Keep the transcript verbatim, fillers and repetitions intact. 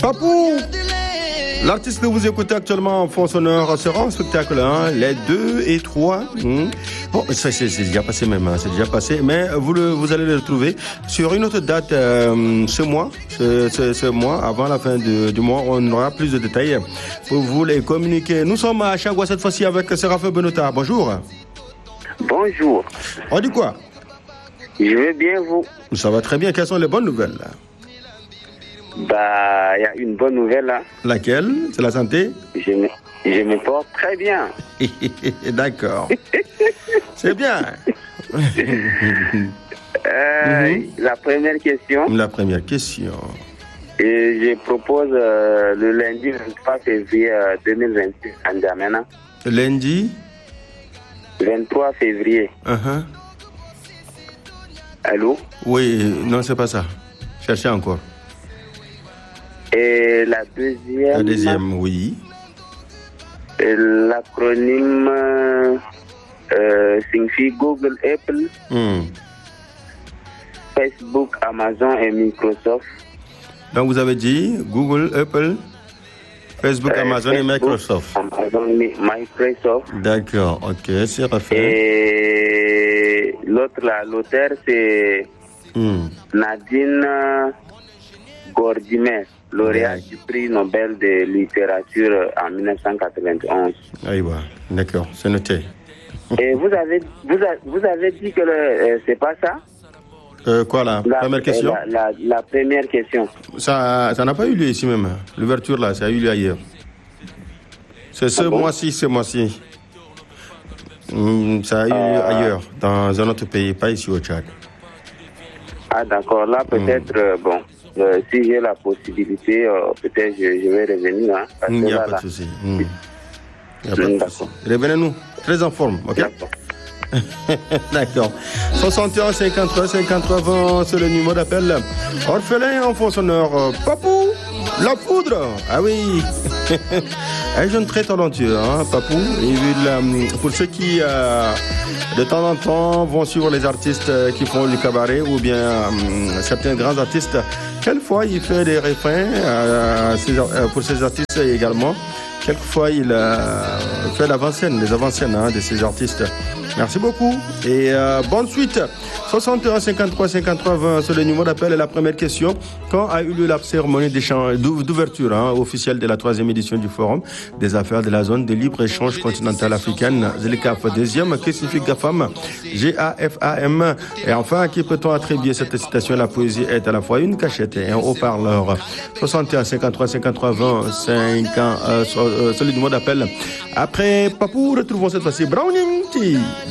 Papou, l'artiste que vous écoutez actuellement font sonore sera en spectacle, hein, les deux et trois. Hmm. Bon, ça c'est, c'est déjà passé même, hein, c'est déjà passé, mais vous, le, vous allez le retrouver sur une autre date euh, ce mois, ce, ce, ce mois, avant la fin de, du mois, on aura plus de détails pour vous les communiquer. Nous sommes à Chagua cette fois-ci avec Séraphin Benota. Bonjour. Bonjour. On dit quoi? Je vais bien, vous? Ça va très bien. Quelles sont les bonnes nouvelles? Bah, il y a une bonne nouvelle là. Laquelle? C'est la santé? Je me, je me porte très bien. D'accord. C'est bien. euh, mm-hmm. La première question. La première question. Et je propose euh, le lundi vingt-trois février euh, deux mille vingt-six à N'Djamena. Lundi vingt-trois février. Uh-huh. Allô? Oui, non, c'est pas ça. Cherchez encore. Et la deuxième. La deuxième, oui. L'acronyme euh, signifie Google, Apple, mm. Facebook, Amazon et Microsoft. Donc vous avez dit Google, Apple, Facebook, euh, Amazon Facebook, et Microsoft. Amazon, Microsoft. D'accord, ok, c'est parfait. Et l'autre, là, l'auteur, c'est mm. Nadine Gordimer, lauréat ouais. du prix Nobel de littérature en dix-neuf cent quatre-vingt-onze. Ah oui, d'accord, c'est noté. Et vous avez, vous avez, vous avez dit que le, euh, c'est pas ça? Euh, quoi là? La première question? la, la, la première question. Ça, ça n'a pas eu lieu ici même. L'ouverture là, ça a eu lieu ailleurs. C'est ce ah bon? mois-ci, ce mois-ci. Mmh, ça a eu lieu euh... ailleurs, dans un autre pays, pas ici au Tchad. Ah d'accord, là peut-être, mmh. euh, bon, euh, si j'ai la possibilité, euh, peut-être je, je vais revenir. Hein, il n'y a pas de souci. Il n'y a pas de souci. Revenez-nous, très en forme, ok? D'accord. D'accord. soixante et onze cinquante-trois cinquante-trois vingt, c'est le numéro d'appel. Orphelin en fond sonore. Papou, la poudre. Ah oui. Un jeune très talentueux, hein, Papou. Il, pour ceux qui, euh, de temps en temps, vont suivre les artistes qui font du cabaret ou bien euh, certains grands artistes, quelquefois il fait des refrains euh, pour ces artistes également. Quelquefois, il euh, fait l'avant-scène, les avant-scènes hein, de ces artistes. Merci beaucoup et euh, bonne suite. soixante et onze cinquante-trois cinquante-trois vingt, c'est le numéro d'appel et la première question. Quand a eu lieu la cérémonie d'ouverture hein, officielle de la troisième édition du Forum des affaires de la zone de libre-échange continentale africaine, ZLECAf deuxième, que signifie GAFAM, G A F A M. Et enfin, à qui peut-on attribuer cette citation? La poésie est à la fois une cachette et un haut-parleur. soixante et onze cinquante-trois cinquante-trois vingt, cinquante, euh, c'est le numéro d'appel. Après Papou, retrouvons cette fois-ci Browning T.